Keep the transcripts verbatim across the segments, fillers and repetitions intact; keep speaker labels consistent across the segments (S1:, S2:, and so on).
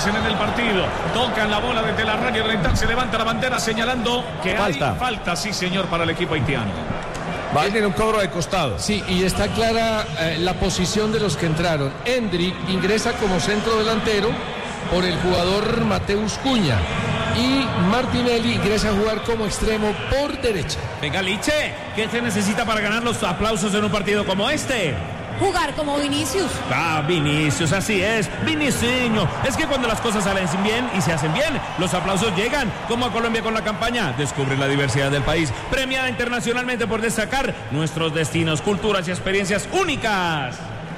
S1: aparecen en el partido. Tocan la bola desde la raya oriental. Se levanta la bandera señalando que falta. hay falta, sí señor, para el equipo haitiano.
S2: Va a tener un cobro de costado.
S3: Sí, y está clara eh, la posición de los que entraron. Endrick ingresa como centro delantero por el jugador Mateus Cunha. Y Martinelli ingresa a jugar como extremo por derecha.
S4: Venga, Liche, ¿qué se necesita para ganar los aplausos en un partido como este?
S5: Jugar como Vinicius.
S4: Ah, Vinicius, así es, Vinicius. Es que cuando las cosas salen bien y se hacen bien, los aplausos llegan, como a Colombia con la campaña Descubre la diversidad del país, premiada internacionalmente por destacar nuestros destinos, culturas y experiencias únicas.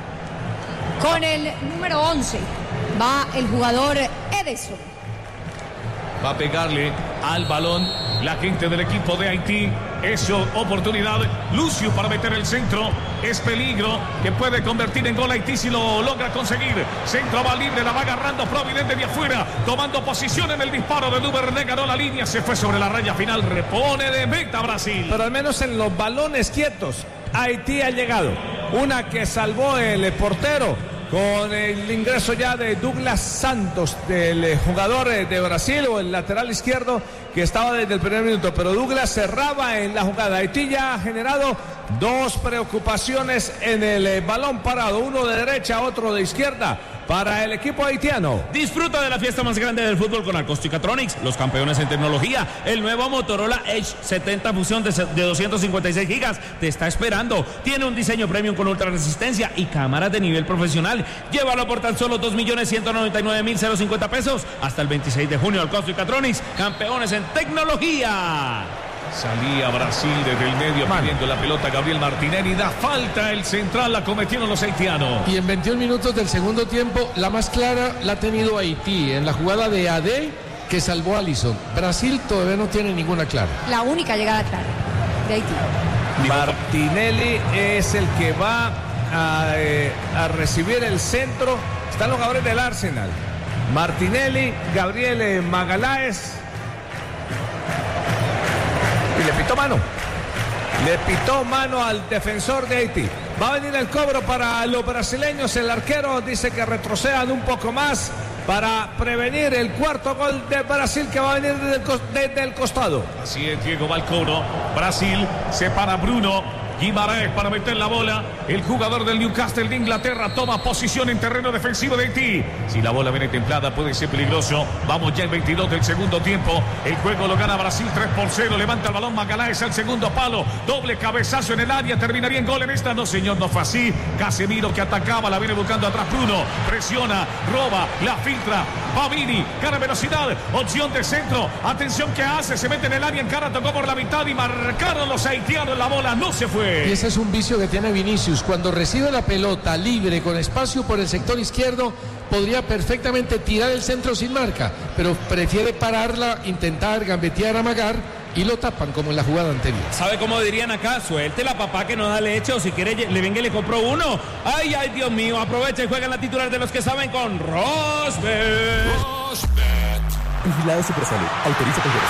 S5: Con el número once va el jugador Ederson.
S1: Va a pegarle al balón la gente del equipo de Haití. Es oportunidad. Lucio para meter el centro. Es peligro que puede convertir en gol Haití si lo logra conseguir. Centro va libre, la va agarrando Providente de afuera. Tomando posición en el disparo de Duvernay. Ganó la línea, se fue sobre la raya final. Repone de meta Brasil.
S2: Pero al menos en los balones quietos, Haití ha llegado. Una que salvó el portero con el ingreso ya de Douglas Santos, del jugador de Brasil, o el lateral izquierdo que estaba desde el primer minuto, pero Douglas cerraba en la jugada. Haití ya ha generado dos preocupaciones en el balón parado, uno de derecha, otro de izquierda, para el equipo haitiano.
S4: Disfruta de la fiesta más grande del fútbol con Acousticatronics, los campeones en tecnología. El nuevo Motorola Edge setenta Fusión de, de doscientos cincuenta y seis gigas te está esperando. Tiene un diseño premium con ultra resistencia y cámaras de nivel profesional. Llévalo por tan solo dos millones ciento noventa y nueve mil cincuenta pesos hasta el veintiséis de junio. Acousticatronics, campeones en tecnología.
S1: Salía Brasil desde el medio pidiendo la pelota Gabriel Martinelli. Da falta el central, la cometieron los haitianos.
S3: Y en veintiún minutos del segundo tiempo, la más clara la ha tenido Haití en la jugada de Ade que salvó a Alisson. Brasil todavía no tiene ninguna clara.
S5: La única llegada clara de Haití.
S2: Martinelli es el que va a, eh, a recibir el centro. Están los jugadores del Arsenal. Martinelli, Gabriel Magaláes. Y le pitó mano. Le pitó mano al defensor de Haití. Va a venir el cobro para los brasileños. El arquero dice que retrocedan un poco más para prevenir el cuarto gol de Brasil que va a venir desde el, desde el costado.
S1: Así es, Diego, va el cobro. Brasil separa Bruno Guimaraes para meter la bola. El jugador del Newcastle de Inglaterra toma posición en terreno defensivo de Haití. Si la bola viene templada puede ser peligroso. Vamos ya en veintidós del segundo tiempo. El juego lo gana Brasil tres por cero. Levanta el balón Magaláes al segundo palo. Doble cabezazo en el área. Terminaría en gol en esta. No, señor, no fue así. Casemiro que atacaba. La viene buscando atrás Bruno. Presiona, roba, la filtra. Pavini, gana velocidad. Opción de centro. Atención que hace. Se mete en el área. Encara, tocó por la mitad y marcaron los haitianos. La bola no se fue.
S3: Y ese es un vicio que tiene Vinicius. Cuando recibe la pelota libre con espacio por el sector izquierdo, podría perfectamente tirar el centro sin marca, pero prefiere pararla, intentar gambetear, amagar, y lo tapan como en la jugada anterior.
S4: ¿Sabe cómo dirían acá? Suelte la papá que no da leche, o si quiere le venga y le compró uno. Ay, ay, Dios mío, aprovecha y juega en la titular de los que saben con Rosbet.
S6: Rosbet. Vigilado Supersalud. Autoriza con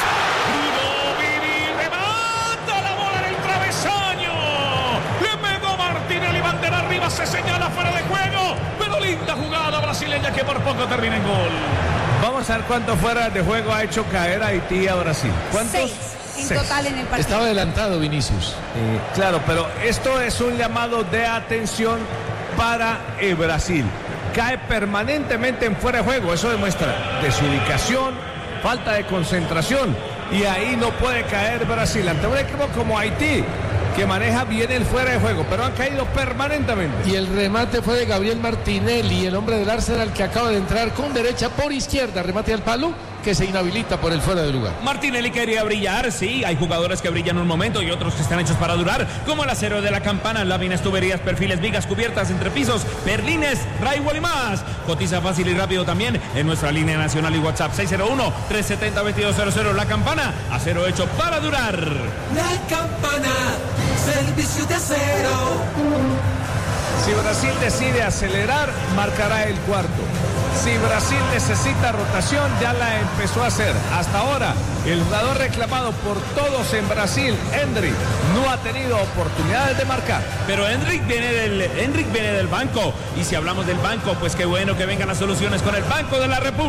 S1: se señala fuera de juego, pero linda jugada brasileña que por poco termina en gol.
S2: Vamos a ver cuánto fuera de juego ha hecho caer a Haití a Brasil. ¿Cuántos?
S5: Seis en Seis. Total en el partido.
S3: Estaba adelantado Vinicius.
S2: Eh, claro, pero esto es un llamado de atención para eh, Brasil. Cae permanentemente en fuera de juego. Eso demuestra desubicación, falta de concentración. Y ahí no puede caer Brasil ante un equipo como Haití, que maneja bien el fuera de juego, pero han caído permanentemente.
S3: Y el remate fue de Gabriel Martinelli, el hombre del Arsenal que acaba de entrar con derecha por izquierda, remate al palo que se inhabilita por el fuera de lugar.
S4: Martinelli quería brillar, sí, hay jugadores que brillan un momento y otros que están hechos para durar, como el acero de la campana, láminas, tuberías, perfiles, vigas, cubiertas, entrepisos, perlines, drywall y más. Cotiza fácil y rápido también en nuestra línea nacional y WhatsApp seis cero uno, tres siete cero, dos dos cero cero. La Campana, acero hecho para durar.
S6: La Campana, servicio de acero.
S2: Si Brasil decide acelerar, marcará el cuarto. Si Brasil necesita rotación, ya la empezó a hacer. Hasta ahora, el jugador reclamado por todos en Brasil, Endrick, no ha tenido oportunidades de marcar.
S4: Pero Endrick viene del, Endrick viene del banco. Y si hablamos del banco, pues qué bueno que vengan las soluciones con el Banco de la República.